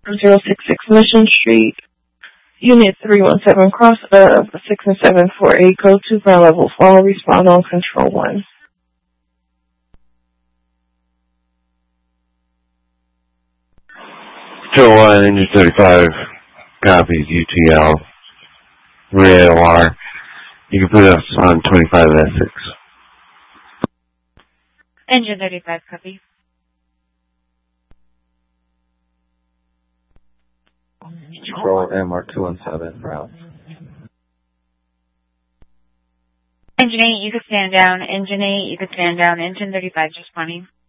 066 Mission Street, Unit 317, cross of 6 and 7 for a go to ground level 4, respond on control 1. Control 1, engine 35, copies, UTL, RAOR. You can put us on 25 S6. Engine 35, copy. Control MR217, route. Engine 8, you could stand down. Engine 8, you could stand down. Engine 35, just responding.